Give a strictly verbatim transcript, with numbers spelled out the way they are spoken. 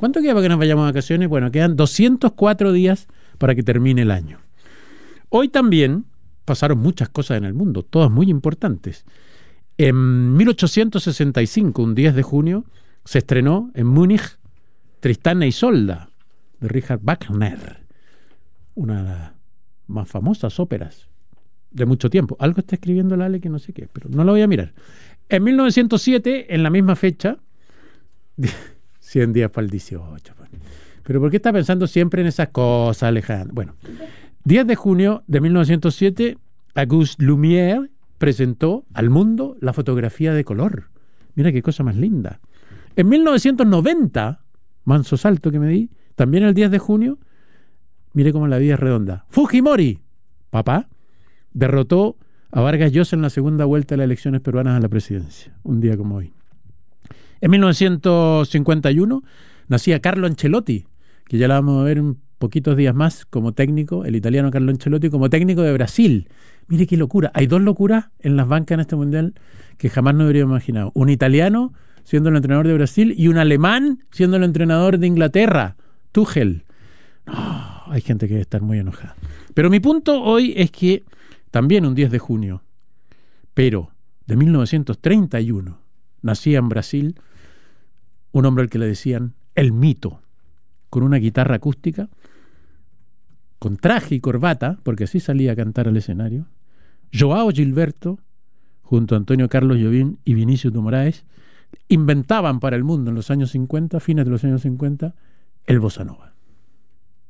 ¿Cuánto queda para que nos vayamos de vacaciones? Bueno, quedan doscientos cuatro días para que termine el año. Hoy también pasaron muchas cosas en el mundo, todas muy importantes. En mil ochocientos sesenta y cinco, un diez de junio, se estrenó en Múnich Tristán e Isolda, de Richard Wagner, una de las más famosas óperas de mucho tiempo. Algo está escribiendo la Ale que no sé qué, pero no lo voy a mirar. En mil novecientos siete, en la misma fecha, cien días para el dieciocho. Pero ¿por qué está pensando siempre en esas cosas, Alejandro? Bueno, diez de junio de mil novecientos siete, Auguste Lumière presentó al mundo la fotografía de color. Mira qué cosa más linda. En mil novecientos noventa, manso salto que me di, también el diez de junio, mire cómo la vida es redonda. Fujimori, papá, derrotó a Vargas Llosa en la segunda vuelta de las elecciones peruanas a la presidencia, un día como hoy. En mil novecientos cincuenta y uno nacía Carlo Ancelotti, que ya la vamos a ver en poquitos días más como técnico, el italiano Carlo Ancelotti como técnico de Brasil. Mire qué locura, hay dos locuras en las bancas en este mundial que jamás no habría imaginado. Un italiano siendo el entrenador de Brasil y un alemán siendo el entrenador de Inglaterra, Tuchel. No, hay gente que debe estar muy enojada. Pero mi punto hoy es que también un diez de junio, pero de mil novecientos treinta y uno, nacía en Brasil un hombre al que le decían el mito, con una guitarra acústica, con traje y corbata, porque así salía a cantar al escenario, Joao Gilberto, junto a Antonio Carlos Jobim y Vinicius de Moraes, inventaban para el mundo en los años cincuenta, fines de los años cincuenta, el bossa nova.